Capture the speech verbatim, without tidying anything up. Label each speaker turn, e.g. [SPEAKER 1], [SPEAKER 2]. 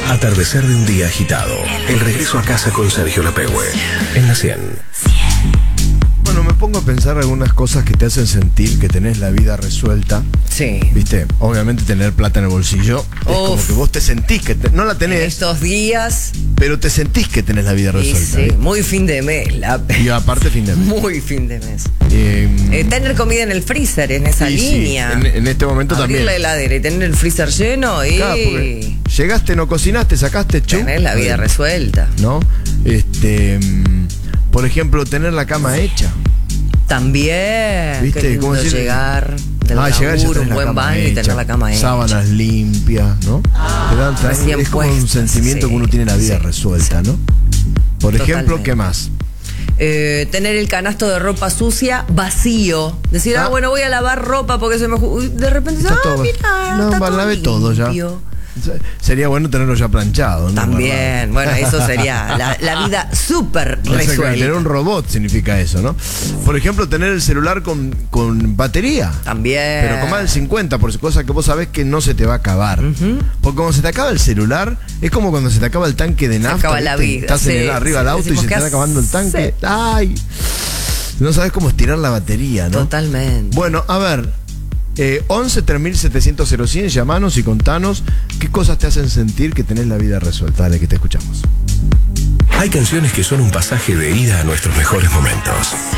[SPEAKER 1] Atardecer de un día agitado. El regreso a casa con Sergio Lapehue. En la cien.
[SPEAKER 2] Bueno, me pongo a pensar algunas cosas que te hacen sentir que tenés la vida resuelta.
[SPEAKER 3] Sí.
[SPEAKER 2] ¿Viste? Obviamente tener plata en el bolsillo. Uf. Es como que vos te sentís que te, no la tenés.
[SPEAKER 3] En estos días.
[SPEAKER 2] Pero te sentís que tenés la vida resuelta.
[SPEAKER 3] Sí, sí. Muy fin de mes. La...
[SPEAKER 2] Y aparte fin de mes.
[SPEAKER 3] Muy fin de mes.
[SPEAKER 2] Eh,
[SPEAKER 3] eh, tener comida en el freezer, en esa
[SPEAKER 2] sí,
[SPEAKER 3] línea.
[SPEAKER 2] Sí. En, en este momento
[SPEAKER 3] Abrir
[SPEAKER 2] también.
[SPEAKER 3] la heladera y tener el freezer lleno y...
[SPEAKER 2] Claro, llegaste, no cocinaste, sacaste chu.
[SPEAKER 3] Tenés la vida resuelta.
[SPEAKER 2] ¿No? Este, por ejemplo, tener la cama hecha.
[SPEAKER 3] También.
[SPEAKER 2] ¿Viste?
[SPEAKER 3] Qué lindo
[SPEAKER 2] ¿Cómo decir?
[SPEAKER 3] Llegar del
[SPEAKER 2] Ah, llegar y ya
[SPEAKER 3] laburo,
[SPEAKER 2] tenés
[SPEAKER 3] un
[SPEAKER 2] la
[SPEAKER 3] buen
[SPEAKER 2] cama
[SPEAKER 3] baño y
[SPEAKER 2] hecha,
[SPEAKER 3] tener la cama hecha.
[SPEAKER 2] sábanas limpias, ¿no? Te dan, traen-
[SPEAKER 3] Recién
[SPEAKER 2] es como un
[SPEAKER 3] puestas,
[SPEAKER 2] sentimiento
[SPEAKER 3] sí,
[SPEAKER 2] que uno tiene la vida
[SPEAKER 3] sí,
[SPEAKER 2] resuelta,
[SPEAKER 3] sí.
[SPEAKER 2] ¿no? Por ejemplo,
[SPEAKER 3] Totalmente.
[SPEAKER 2] ¿qué más?
[SPEAKER 3] Eh, tener el canasto de ropa sucia vacío. Decir, ah,
[SPEAKER 2] Ah.
[SPEAKER 3] bueno, voy a lavar ropa porque se me... ju- Uy, de repente,
[SPEAKER 2] Está
[SPEAKER 3] ah,
[SPEAKER 2] todo-
[SPEAKER 3] mira,
[SPEAKER 2] no,
[SPEAKER 3] está
[SPEAKER 2] va,
[SPEAKER 3] todo
[SPEAKER 2] lave todo ya.
[SPEAKER 3] limpio.
[SPEAKER 2] Sería bueno tenerlo ya planchado, ¿no?
[SPEAKER 3] También, bueno, eso sería la, la vida súper
[SPEAKER 2] O sea, que
[SPEAKER 3] resuelta.
[SPEAKER 2] tener un robot significa eso, ¿no? Por ejemplo, tener el celular con, con batería.
[SPEAKER 3] También.
[SPEAKER 2] Pero con más del cincuenta, por cosa que vos sabés que no se te va a acabar.
[SPEAKER 3] Ujú.
[SPEAKER 2] Porque cuando se te acaba el celular, es como cuando se te acaba el tanque de nafta.
[SPEAKER 3] acaba la
[SPEAKER 2] ¿viste?
[SPEAKER 3] vida,
[SPEAKER 2] Estás en
[SPEAKER 3] sí,
[SPEAKER 2] el, arriba
[SPEAKER 3] sí,
[SPEAKER 2] del auto y
[SPEAKER 3] decimos,
[SPEAKER 2] se te
[SPEAKER 3] ¿qué
[SPEAKER 2] está acabando el tanque.
[SPEAKER 3] hace?
[SPEAKER 2] ¡Ay! No sabes cómo estirar la batería, ¿no?
[SPEAKER 3] Totalmente.
[SPEAKER 2] Bueno, a ver. Eh, once tres mil setecientos cien, llamanos y contanos qué cosas te hacen sentir que tenés la vida resuelta. Dale, que te escuchamos.
[SPEAKER 1] Hay canciones que son un pasaje de ida a nuestros mejores momentos.